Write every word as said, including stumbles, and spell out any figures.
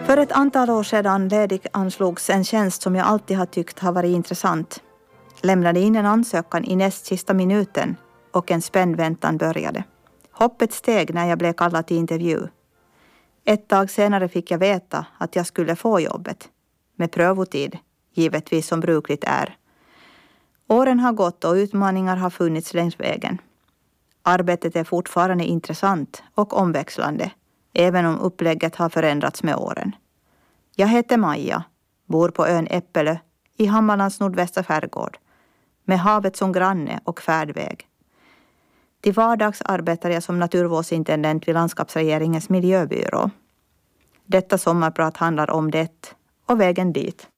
För ett antal år sedan ledig anslogs en tjänst som jag alltid har tyckt har varit intressant. Lämnade in en ansökan i näst sista minuten och en spänd väntan började. Hoppet steg när jag blev kallad till intervju. Ett tag senare fick jag veta att jag skulle få jobbet. Med prövotid, givetvis som brukligt är. Åren har gått och utmaningar har funnits längs vägen. Arbetet är fortfarande intressant och omväxlande, även om upplägget har förändrats med åren. Jag heter Maja, bor på ön Äppelö i Hammarlands nordvästra skärgård, med havet som granne och färdväg. Till vardags arbetar jag som naturvårdsintendent vid landskapsregeringens miljöbyrå. Detta sommarprat handlar om det och vägen dit.